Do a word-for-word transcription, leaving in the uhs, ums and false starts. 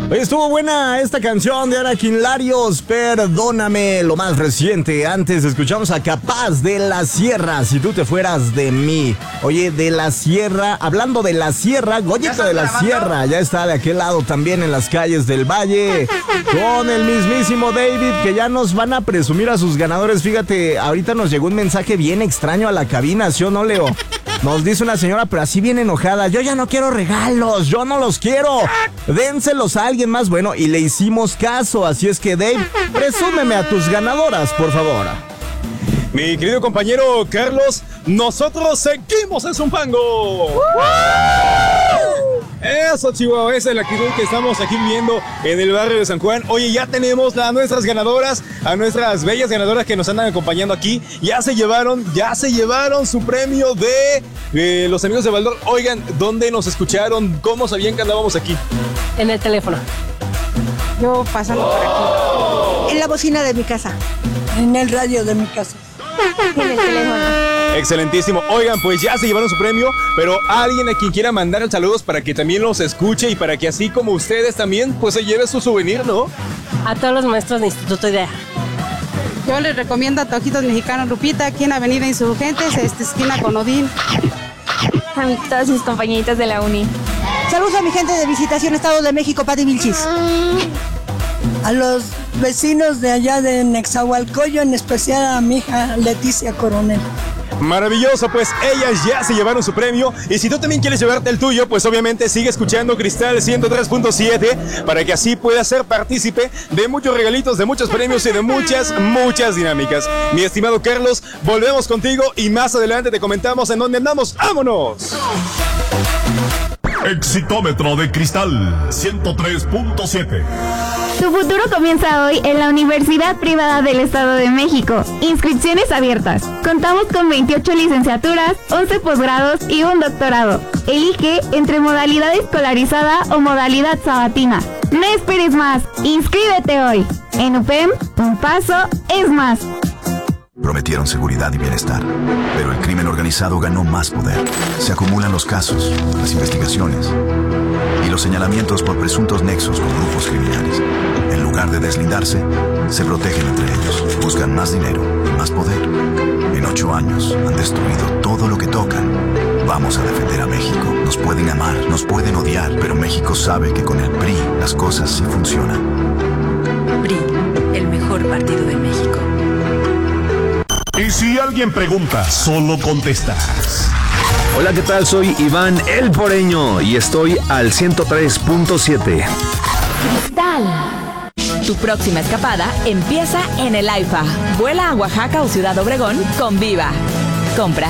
Oye, estuvo buena esta canción de Anakin Larios, Perdóname, lo más reciente. Antes escuchamos a Capaz de la Sierra, Si tú te fueras de mí. Oye, de la Sierra, hablando de la Sierra, Goyito de la grabando? Sierra ya está de aquel lado también en las calles del Valle, con el mismísimo David, que ya nos van a presumir a sus ganadores. Fíjate, ahorita nos llegó un mensaje bien extraño a la cabina, ¿sí o no, Leo? Nos dice una señora, pero así bien enojada: yo ya no quiero regalos, yo no los quiero, dénselos a alguien más. Bueno, y le hicimos caso, así es que, Dave, presúmeme a tus ganadoras, por favor. Mi querido compañero Carlos, nosotros seguimos en Zumpango. ¡Uh! Eso, Chihuahua, esa es la actitud que estamos aquí viviendo en el barrio de San Juan. Oye, ya tenemos a nuestras ganadoras, a nuestras bellas ganadoras que nos andan acompañando aquí. Ya se llevaron, ya se llevaron su premio de eh, los amigos de Baldor. Oigan, ¿dónde nos escucharon? ¿Cómo sabían que andábamos aquí? En el teléfono. Yo pasando por aquí. En la bocina de mi casa. En el radio de mi casa. En el teléfono. Excelentísimo. Oigan, pues ya se llevaron su premio, pero alguien a quien quiera mandar saludos para que también los escuche y para que así como ustedes también, pues se lleve su souvenir, ¿no? A todos los maestros de Instituto IDEA. Yo les recomiendo a Toquitos Mexicanos Lupita, aquí en Avenida Insurgentes, esta esquina con Odín. A todas mis compañeritas de la uni. Saludos a mi gente de Visitación Estado de México, Pati Vilchis. A los vecinos de allá de Nezahualcóyotl, en especial a mi hija Leticia Coronel. Maravilloso, pues ellas ya se llevaron su premio. Y si tú también quieres llevarte el tuyo, pues obviamente sigue escuchando Cristal ciento tres punto siete para que así puedas ser partícipe de muchos regalitos, de muchos premios y de muchas, muchas dinámicas. Mi estimado Carlos, volvemos contigo y más adelante te comentamos en dónde andamos. ¡Vámonos! Exitómetro de Cristal ciento tres punto siete. Tu futuro comienza hoy en la Universidad Privada del Estado de México. Inscripciones abiertas. Contamos con veintiocho licenciaturas, once posgrados y un doctorado. Elige entre modalidad escolarizada o modalidad sabatina. No esperes más. Inscríbete hoy. En U P E M, un paso es más. Prometieron seguridad y bienestar, pero el crimen organizado ganó más poder. Se acumulan los casos, las investigaciones y los señalamientos por presuntos nexos con grupos criminales. En lugar de deslindarse, se protegen entre ellos, buscan más dinero y más poder. En ocho años han destruido todo lo que tocan. Vamos a defender a México. Nos pueden amar, nos pueden odiar, pero México sabe que con el P R I las cosas sí funcionan. P R I, el mejor partido de México. Y si alguien pregunta, solo contestas. Hola, ¿qué tal? Soy Iván El Poreño y estoy al ciento tres punto siete. Cristal. Tu próxima escapada empieza en el AIFA. Vuela a Oaxaca o Ciudad Obregón con Viva. Compra,